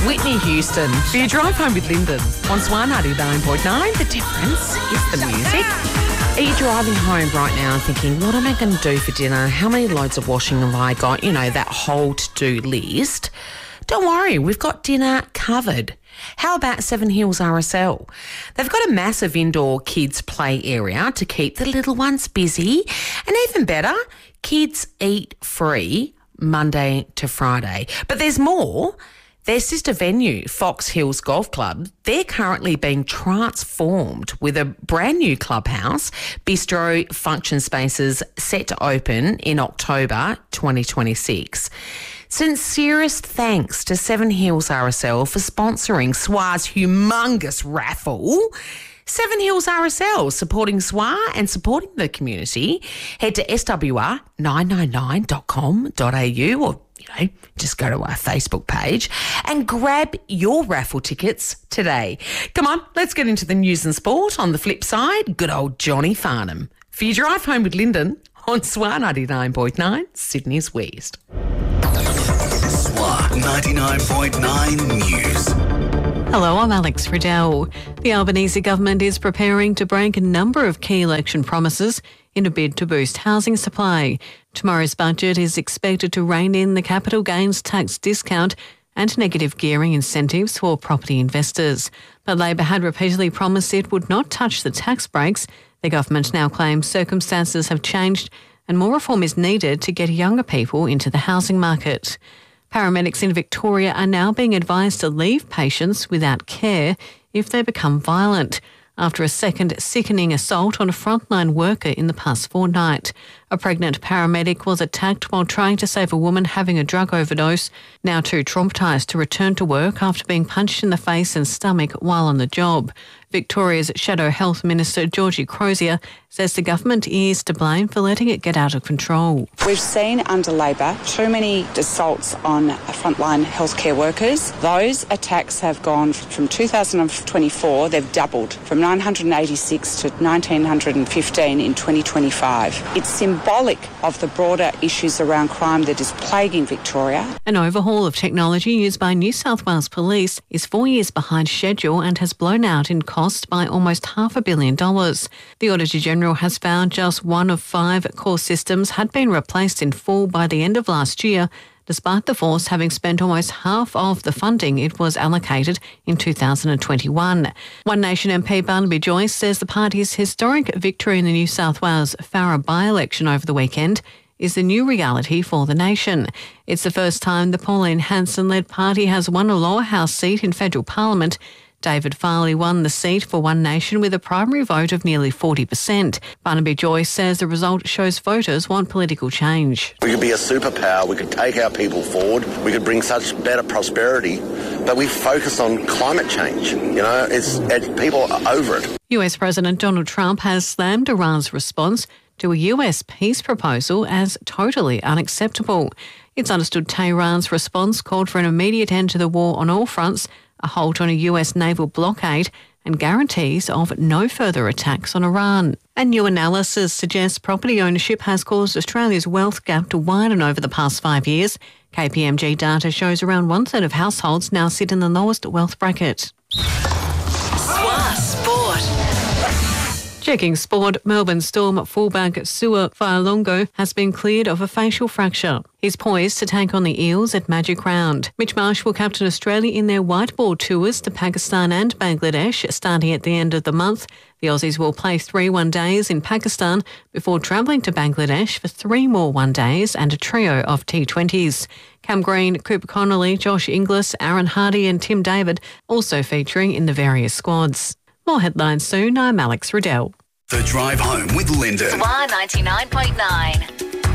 Whitney Houston, for your drive home with Lyndon on Swan 99.9. The difference is the music. Are you driving home right now thinking, what am I going to do for dinner? How many loads of washing have I got? You know, that whole to-do list. Don't worry, we've got dinner covered. How about Seven Hills RSL? They've got a massive indoor kids play area to keep the little ones busy. And even better, kids eat free Monday to Friday. But there's more. Their sister venue, Fox Hills Golf Club, they're currently being transformed with a brand new clubhouse, bistro, function spaces set to open in October 2026. Sincerest thanks to Seven Hills RSL for sponsoring SWA's humongous raffle. Seven Hills RSL, supporting SWA and supporting the community. Head to swr999.com.au or just go to our Facebook page and grab your raffle tickets today. Come on, let's get into the news and sport. On the flip side, good old Johnny Farnham. For your drive home with Lyndon on SWA 99.9, Sydney's West. SWA 99.9 News. Hello, I'm Alex Riddell. The Albanese government is preparing to break a number of key election promises in a bid to boost housing supply. Tomorrow's budget is expected to rein in the capital gains tax discount and negative gearing incentives for property investors. But Labor had repeatedly promised it would not touch the tax breaks. The government now claims circumstances have changed and more reform is needed to get younger people into the housing market. Paramedics in Victoria are now being advised to leave patients without care if they become violent after a second sickening assault on a frontline worker in the past fortnight. A pregnant paramedic was attacked while trying to save a woman having a drug overdose, now too traumatised to return to work after being punched in the face and stomach while on the job. Victoria's Shadow Health Minister Georgie Crozier says the government is to blame for letting it get out of control. We've seen under Labor too many assaults on frontline healthcare workers. Those attacks have gone from 2024, they've doubled from 986 to 1,915 in 2025. It's symbolic of the broader issues around crime that is plaguing Victoria. An overhaul of technology used by New South Wales Police is 4 years behind schedule and has blown out in cost by almost $500 million. The Auditor-General has found just one of 5 core systems had been replaced in full by the end of last year, despite the force having spent almost half of the funding it was allocated in 2021. One Nation MP Barnaby Joyce says the party's historic victory in the New South Wales Farrer by-election over the weekend is the new reality for the nation. It's the first time the Pauline Hanson-led party has won a lower house seat in federal parliament. David Farley won the seat for One Nation with a primary vote of nearly 40%. Barnaby Joyce says the result shows voters want political change. We could be a superpower, we could take our people forward, we could bring such better prosperity, but we focus on climate change. People are over it. US President Donald Trump has slammed Iran's response to a US peace proposal as totally unacceptable. It's understood Tehran's response called for an immediate end to the war on all fronts, a halt on a US naval blockade and guarantees of no further attacks on Iran. A new analysis suggests property ownership has caused Australia's wealth gap to widen over the past 5 years. KPMG data shows around 1/3 of households now sit in the lowest wealth bracket. SWA Sport. Checking sport, Melbourne Storm fullback Sua Fa'alongo has been cleared of a facial fracture. He's poised to take on the Eels at Magic Round. Mitch Marsh will captain Australia in their white ball tours to Pakistan and Bangladesh starting at the end of the month. The Aussies will play 3 one-days in Pakistan before travelling to Bangladesh for 3 more one-days and a trio of T20s. Cam Green, Cooper Connolly, Josh Inglis, Aaron Hardy and Tim David also featuring in the various squads. More headlines soon. I'm Alex Riddell. The Drive Home with Lyndon. SWA 99.9.